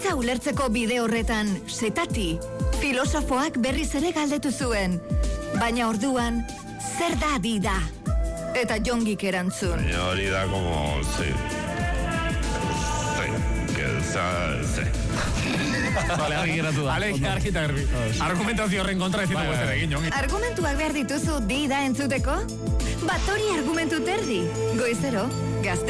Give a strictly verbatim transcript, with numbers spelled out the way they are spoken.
Bizitza ulertzeko bide horretan, setati, filosofoak berriz ere galdetu zuen. Baina orduan, zer da dida? Eta Jongik erantzun. Baina hori da como, sí. Sí, que sí. Vale, argi geratu da. Vale, argi eta garbi. Argumentazio horren kontra ez ditugu ezer egin, Jongi. Argumentuak behar dituzu dida entzuteko? Bat hori argumentu terdi. Goizero, gazte